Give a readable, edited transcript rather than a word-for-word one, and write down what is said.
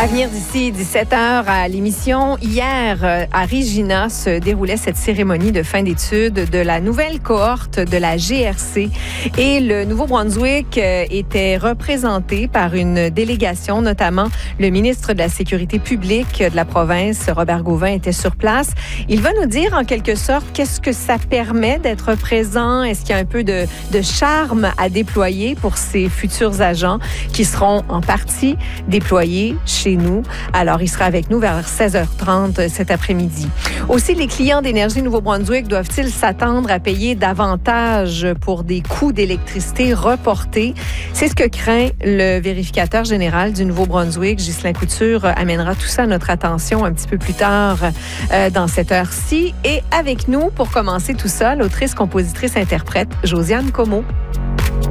À venir d'ici 17h à l'émission, hier à Regina se déroulait cette cérémonie de fin d'études de la nouvelle cohorte de la GRC et le Nouveau-Brunswick était représenté par une délégation, notamment le ministre de la Sécurité publique de la province, Robert Gauvin, était sur place. Il va nous dire en quelque sorte qu'est-ce que ça permet d'être présent, est-ce qu'il y a un peu de charme à déployer pour ces futurs agents qui seront en partie déployés chez nous. Alors, il sera avec nous vers 16h30 cet après-midi. Aussi, les clients d'Énergie Nouveau-Brunswick doivent-ils s'attendre à payer davantage pour des coûts d'électricité reportés? C'est ce que craint le vérificateur général du Nouveau-Brunswick. Ghislain Couture amènera tout ça à notre attention un petit peu plus tard dans cette heure-ci. Et avec nous, pour commencer tout ça, l'autrice, compositrice, interprète Josiane Comeau.